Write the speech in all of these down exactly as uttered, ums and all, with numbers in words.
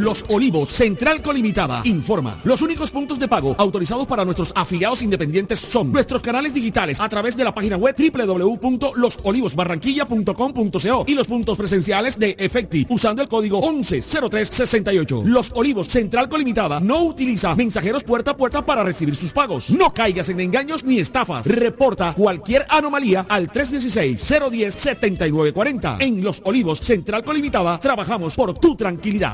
Los Olivos, Central Colimitada, informa. Los únicos puntos de pago autorizados para nuestros afiliados independientes son nuestros canales digitales a través de la página web doble u doble u doble u punto los olivos barranquilla punto com punto co y los puntos presenciales de Efecti usando el código once cero tres sesenta y ocho. Los Olivos, Central Colimitada, no utiliza mensajeros puerta a puerta para recibir sus pagos. No caigas en engaños ni estafas. Reporta cualquier anomalía al tres uno seis, cero uno cero, siete nueve cuatro cero. En Los Olivos, Central Colimitada, trabajamos por tu tranquilidad.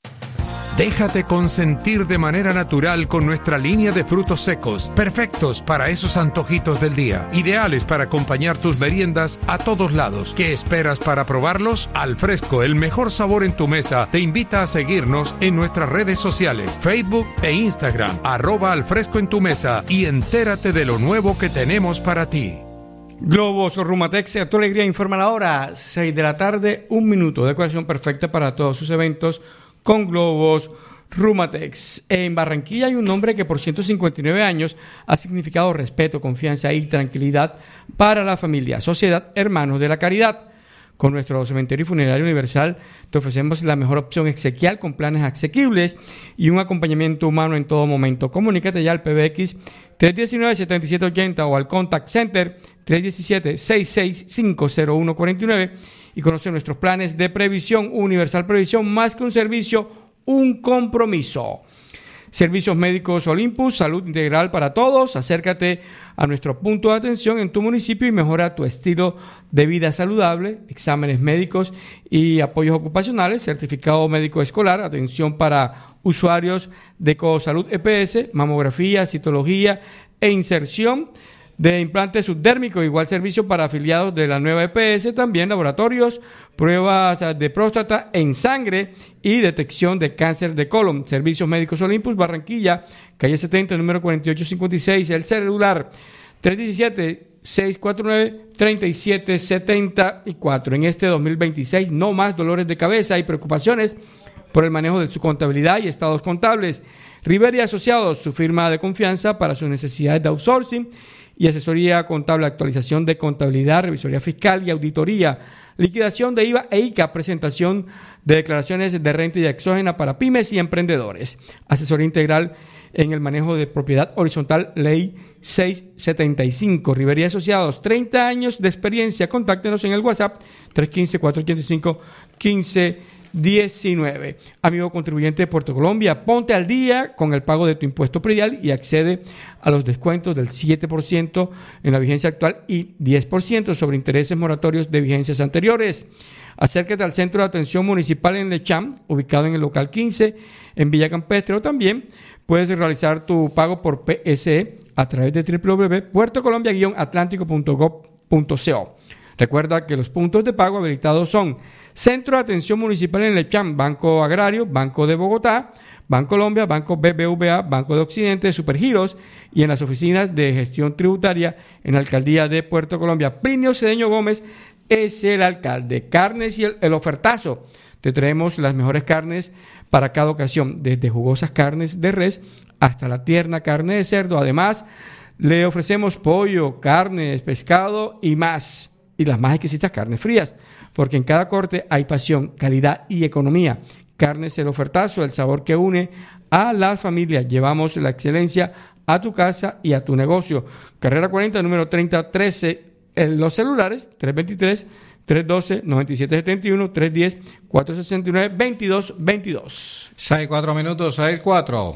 Déjate consentir de manera natural con nuestra línea de frutos secos, perfectos para esos antojitos del día, ideales para acompañar tus meriendas a todos lados. ¿Qué esperas para probarlos? Al Fresco, el mejor sabor en tu mesa, te invita a seguirnos en nuestras redes sociales, Facebook e Instagram, arroba Al Fresco en tu mesa, y entérate de lo nuevo que tenemos para ti. Globos Rumatex, a tu alegría, informa la hora, seis de la tarde, un minuto, decoración perfecta para todos sus eventos con Globos Rumatex. En Barranquilla hay un nombre que por ciento cincuenta y nueve años ha significado respeto, confianza y tranquilidad para la familia. Sociedad Hermanos de la Caridad. Con nuestro cementerio y funerario universal te ofrecemos la mejor opción exequial con planes asequibles y un acompañamiento humano en todo momento. Comunícate ya al P B X tres uno nueve, siete siete ocho cero o al Contact Center tres uno siete, seis seis cinco cero uno cuatro nueve y conoce nuestros planes de previsión. Universal Previsión, más que un servicio, un compromiso. Servicios Médicos Olympus, salud integral para todos. Acércate a nuestro punto de atención en tu municipio y mejora tu estilo de vida saludable. Exámenes médicos y apoyos ocupacionales, certificado médico escolar, atención para usuarios de Cosalud E P S, mamografía, citología e inserción de implante subdérmico, igual servicio para afiliados de la nueva E P S, también laboratorios, pruebas de próstata en sangre y detección de cáncer de colon. Servicios Médicos Olympus, Barranquilla, calle setenta, número cuarenta y ocho cincuenta y seis, el celular tres uno siete, seis cuatro nueve, tres siete siete cuatro. En este dos mil veintiséis, no más dolores de cabeza y preocupaciones por el manejo de su contabilidad y estados contables. Rivera y Asociados, su firma de confianza para sus necesidades de outsourcing y asesoría contable, actualización de contabilidad, revisoría fiscal y auditoría, liquidación de I V A e I C A, presentación de declaraciones de renta y exógena para pymes y emprendedores, asesoría integral en el manejo de propiedad horizontal, ley seiscientos setenta y cinco. Rivera y Asociados, treinta años de experiencia. Contáctenos en el WhatsApp tres uno cinco, cuatro ocho cinco, uno cinco diecinueve. Amigo contribuyente de Puerto Colombia, ponte al día con el pago de tu impuesto predial y accede a los descuentos del siete por ciento en la vigencia actual y diez por ciento sobre intereses moratorios de vigencias anteriores. Acércate al Centro de Atención Municipal en Lecham, ubicado en el local quince en Villa Campestre, o también puedes realizar tu pago por P S E a través de doble u doble u doble u punto puerto colombia guion atlántico punto gob punto co. Recuerda que los puntos de pago habilitados son Centro de Atención Municipal en Lecham, Banco Agrario, Banco de Bogotá, Banco Colombia, Banco B B V A, Banco de Occidente, Supergiros, y en las oficinas de gestión tributaria en la Alcaldía de Puerto Colombia. Plinio Cedeño Gómez es el alcalde. Carnes y el, el ofertazo. Te traemos las mejores carnes para cada ocasión, desde jugosas carnes de res hasta la tierna carne de cerdo. Además, le ofrecemos pollo, carnes, pescado y más. Y las más exquisitas carnes frías, porque en cada corte hay pasión, calidad y economía. Carnes El Ofertazo, el sabor que une a las familias. Llevamos la excelencia a tu casa y a tu negocio. Carrera cuarenta, número treinta trece, en los celulares tres dos tres, tres uno dos, nueve siete siete uno, tres uno cero, cuatro seis nueve, veintidós veintidós. seis, cuatro minutos, seis, cuatro.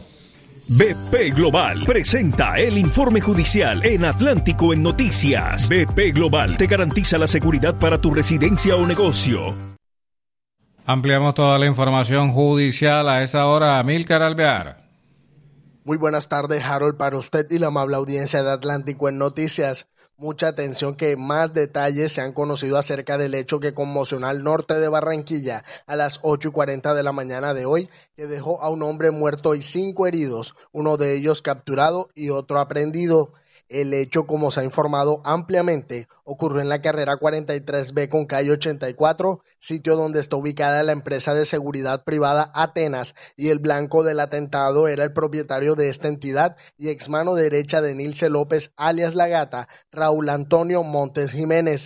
B P Global presenta el informe judicial en Atlántico en Noticias. B P Global te garantiza la seguridad para tu residencia o negocio. Ampliamos toda la información judicial a esta hora. Amílcar Alvear. Muy buenas tardes, Harold, para usted y la amable audiencia de Atlántico en Noticias. Mucha atención, que más detalles se han conocido acerca del hecho que conmocionó al norte de Barranquilla a las ocho y cuarenta de la mañana de hoy, que dejó a un hombre muerto y cinco heridos, uno de ellos capturado y otro aprehendido. El hecho, como se ha informado ampliamente, ocurrió en la carrera cuarenta y tres B con calle ochenta y cuatro, sitio donde está ubicada la empresa de seguridad privada Atenas, y el blanco del atentado era el propietario de esta entidad y ex mano derecha de Nilce López alias La Gata, Raúl Antonio Montes Jiménez.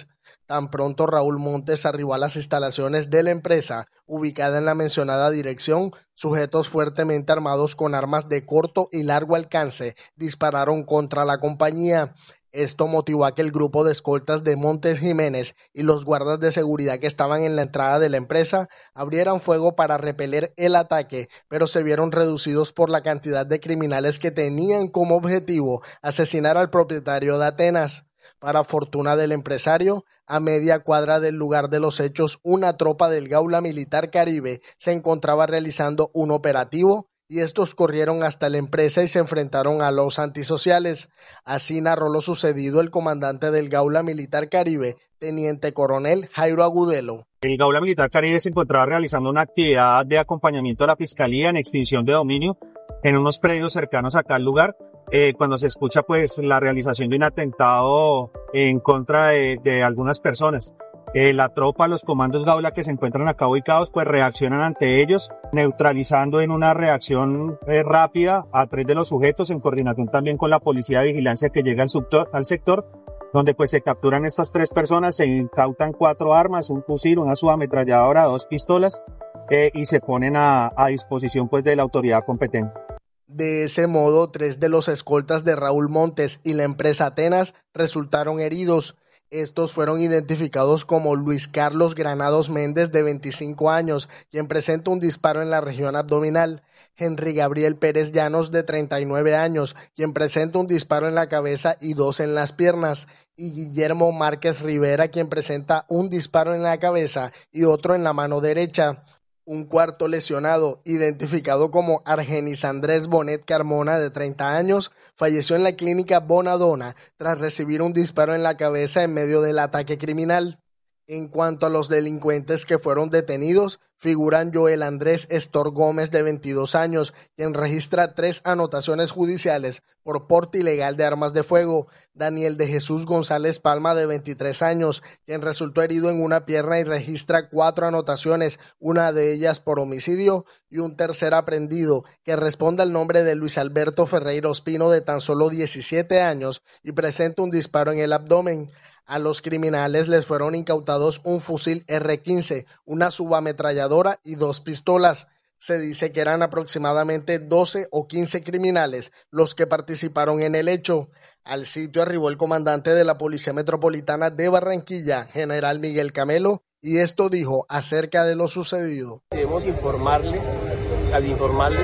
Tan pronto Raúl Montes arribó a las instalaciones de la empresa, ubicada en la mencionada dirección, sujetos fuertemente armados con armas de corto y largo alcance dispararon contra la compañía. Esto motivó a que el grupo de escoltas de Montes Jiménez y los guardas de seguridad que estaban en la entrada de la empresa abrieran fuego para repeler el ataque, pero se vieron reducidos por la cantidad de criminales que tenían como objetivo asesinar al propietario de Atenas. Para fortuna del empresario, a media cuadra del lugar de los hechos, una tropa del Gaula Militar Caribe se encontraba realizando un operativo y estos corrieron hasta la empresa y se enfrentaron a los antisociales. Así narró lo sucedido el comandante del Gaula Militar Caribe, teniente coronel Jairo Agudelo. El Gaula Militar Caribe se encontraba realizando una actividad de acompañamiento a la Fiscalía en extinción de dominio en unos predios cercanos acá al lugar. Eh, cuando se escucha pues la realización de un atentado en contra de, de algunas personas. Eh, la tropa, los comandos Gaula que se encuentran acá ubicados pues reaccionan ante ellos, neutralizando en una reacción eh, rápida a tres de los sujetos en coordinación también con la policía de vigilancia que llega al, subtor, al sector, donde pues se capturan estas tres personas, se incautan cuatro armas, un fusil, una subametralladora, dos pistolas eh, y se ponen a, a disposición pues de la autoridad competente. De ese modo, tres de los escoltas de Raúl Montes y la empresa Atenas resultaron heridos. Estos fueron identificados como Luis Carlos Granados Méndez, de veinticinco años, quien presenta un disparo en la región abdominal; Henry Gabriel Pérez Llanos, de treinta y nueve años, quien presenta un disparo en la cabeza y dos en las piernas; y Guillermo Márquez Rivera, quien presenta un disparo en la cabeza y otro en la mano derecha. Un cuarto lesionado, identificado como Argenis Andrés Bonet Carmona, de treinta años, falleció en la clínica Bonadona tras recibir un disparo en la cabeza en medio del ataque criminal. En cuanto a los delincuentes que fueron detenidos, figuran Joel Andrés Estor Gómez, de veintidós años, quien registra tres anotaciones judiciales por porte ilegal de armas de fuego; Daniel de Jesús González Palma, de veintitrés años, quien resultó herido en una pierna y registra cuatro anotaciones, una de ellas por homicidio; y un tercer aprehendido que responde al nombre de Luis Alberto Ferreira Ospino, de tan solo diecisiete años, y presenta un disparo en el abdomen. A los criminales les fueron incautados un fusil erre quince, una subametralladora y dos pistolas. Se dice que eran aproximadamente doce o quince criminales los que participaron en el hecho. Al sitio arribó el comandante de la Policía Metropolitana de Barranquilla, general Miguel Camelo, y esto dijo acerca de lo sucedido. Debemos informarle, al informarles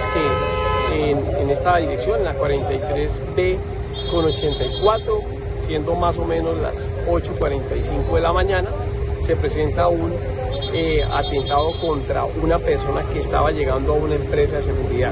que en, en esta dirección, en la cuarenta y tres be con ochenta y cuatro, siendo más o menos las ocho cuarenta y cinco de la mañana, se presenta un eh, atentado contra una persona que estaba llegando a una empresa de seguridad.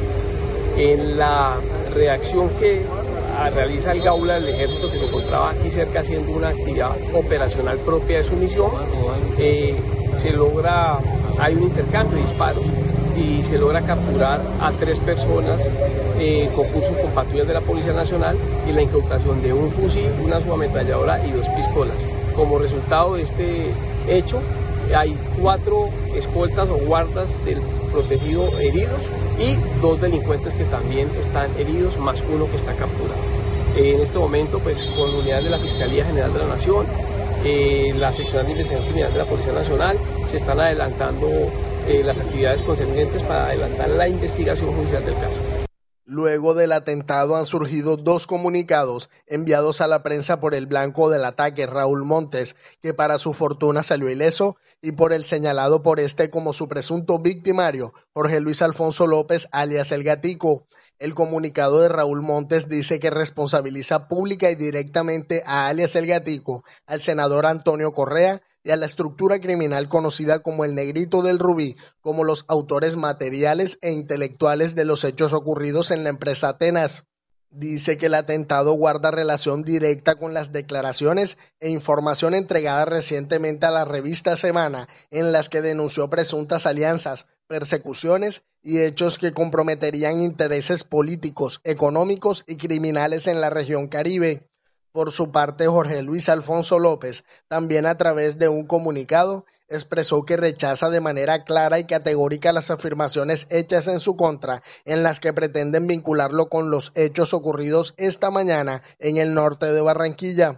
En la reacción que realiza el Gaula del Ejército, que se encontraba aquí cerca haciendo una actividad operacional propia de su misión, eh, se logra, hay un intercambio de disparos y se logra capturar a tres personas en eh, concurso con patrullas de la Policía Nacional y la incautación de un fusil, una subametralladora y dos pistolas. Como resultado de este hecho, hay cuatro escoltas o guardas del protegido heridos y dos delincuentes que también están heridos, más uno que está capturado. En este momento, pues con unidades de la Fiscalía General de la Nación, eh, la Seccional de Investigación Criminal de la Policía Nacional, se están adelantando eh, las actividades concernientes para adelantar la investigación judicial del caso. Luego del atentado han surgido dos comunicados enviados a la prensa por el blanco del ataque, Raúl Montes, que para su fortuna salió ileso, y por el señalado por este como su presunto victimario, Jorge Luis Alfonso López, alias El Gatico. El comunicado de Raúl Montes dice que responsabiliza pública y directamente a alias El Gatico, al senador Antonio Correa y a la estructura criminal conocida como el Negrito del Rubí, como los autores materiales e intelectuales de los hechos ocurridos en la empresa Atenas. Dice que el atentado guarda relación directa con las declaraciones e información entregada recientemente a la revista Semana, en las que denunció presuntas alianzas, persecuciones y hechos que comprometerían intereses políticos, económicos y criminales en la región Caribe. Por su parte, Jorge Luis Alfonso López, también a través de un comunicado, expresó que rechaza de manera clara y categórica las afirmaciones hechas en su contra, en las que pretenden vincularlo con los hechos ocurridos esta mañana en el norte de Barranquilla.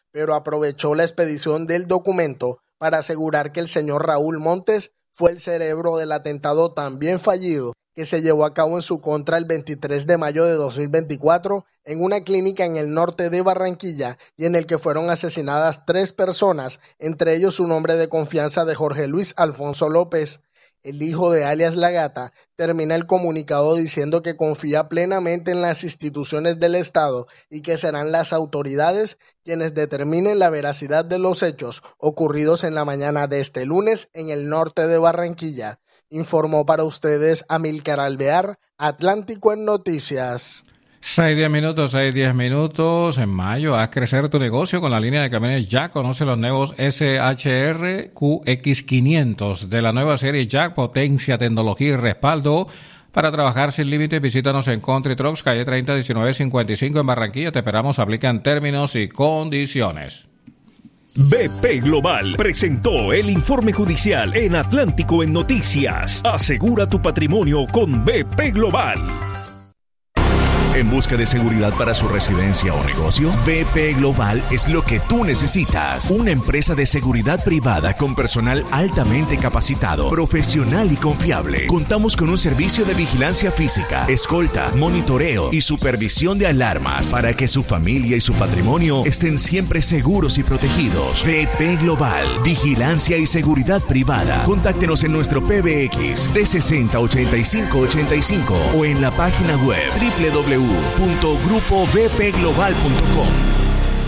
pero aprovechó la expedición del documento para asegurar que el señor Raúl Montes fue el cerebro del atentado también fallido que se llevó a cabo en su contra el veintitrés de mayo de dos mil veinticuatro en una clínica en el norte de Barranquilla y en el que fueron asesinadas tres personas, entre ellos un hombre de confianza de Jorge Luis Alfonso López. El hijo de alias La Gata termina el comunicado diciendo que confía plenamente en las instituciones del Estado y que serán las autoridades quienes determinen la veracidad de los hechos ocurridos en la mañana de este lunes en el norte de Barranquilla. Informó para ustedes Amílcar Alvear, Atlántico en Noticias. seis diez minutos, seis diez minutos. En mayo, haz crecer tu negocio con la línea de camiones Jack. Conoce los nuevos S H R Q X quinientos de la nueva serie Jack. Potencia, tecnología y respaldo para trabajar sin límites. Visítanos en Country Trucks, calle treinta, diecinueve cincuenta y cinco en Barranquilla. Te esperamos, aplican términos y condiciones. B P Global presentó el informe judicial en Atlántico en Noticias. Asegura tu patrimonio con B P Global. ¿En busca de seguridad para su residencia o negocio? B P Global es lo que tú necesitas. Una empresa de seguridad privada con personal altamente capacitado, profesional y confiable. Contamos con un servicio de vigilancia física, escolta, monitoreo y supervisión de alarmas para que su familia y su patrimonio estén siempre seguros y protegidos. B P Global, vigilancia y seguridad privada. Contáctenos en nuestro P B X trescientos sesenta, ochenta y cinco ochenta y cinco o en la página web doble u doble u doble u punto grupo b p global punto com.